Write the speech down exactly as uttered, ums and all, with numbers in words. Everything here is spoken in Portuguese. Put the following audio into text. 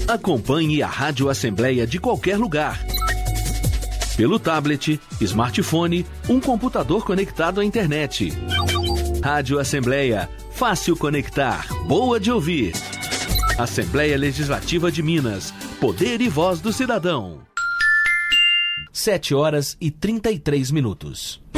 Acompanhe a Rádio Assembleia de qualquer lugar. Pelo tablet, smartphone, um computador conectado à internet. Rádio Assembleia, fácil conectar, boa de ouvir. Assembleia Legislativa de Minas, poder e voz do cidadão. Sete horas e trinta e três minutos.